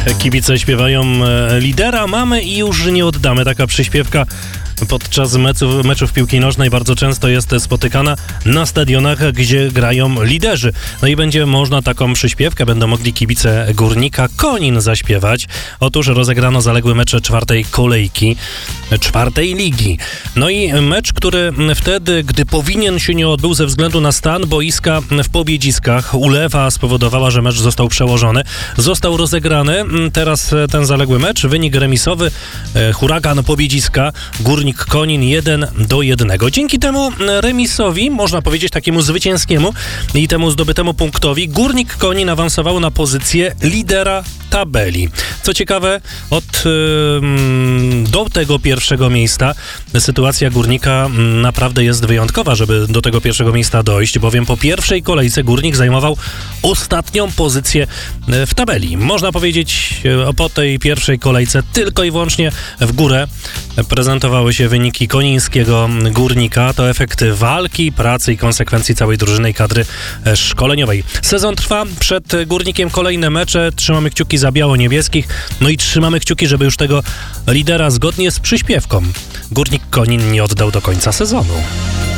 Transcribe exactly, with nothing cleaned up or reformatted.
Kibice śpiewają lidera, mamy i już nie oddamy. Taka przyśpiewka podczas meczów, meczów piłki nożnej bardzo często jest spotykana na stadionach, gdzie grają liderzy. No i będzie można taką przyśpiewkę, będą mogli kibice Górnika Konin zaśpiewać. Otóż rozegrano zaległy mecz czwartej kolejki, czwartej ligi. No i mecz, który wtedy, gdy powinien się nie odbył ze względu na stan boiska w Pobiedziskach, ulewa spowodowała, że mecz został przełożony. Został rozegrany teraz ten zaległy mecz, wynik remisowy, Huragan Pobiedziska, Górnik Konin jeden do jednego. Dzięki temu remisowi, można powiedzieć takiemu zwycięskiemu i temu zdobytemu punktowi, Górnik Konin awansował na pozycję lidera tabeli. Co ciekawe, od yy, do tego pierwszego miejsca sytuacja Górnika naprawdę jest wyjątkowa, żeby do tego pierwszego miejsca dojść, bowiem po pierwszej kolejce Górnik zajmował ostatnią pozycję w tabeli. Można powiedzieć, po tej pierwszej kolejce tylko i wyłącznie w górę prezentowały się wyniki konińskiego Górnika. To efekty walki, pracy i konsekwencji całej drużyny i kadry szkoleniowej. Sezon trwa, przed Górnikiem kolejne mecze, trzymamy kciuki za biało-niebieskich, no i trzymamy kciuki, żeby już tego lidera zgodnie z przyśpiewką Górnik Konin nie oddał do końca sezonu.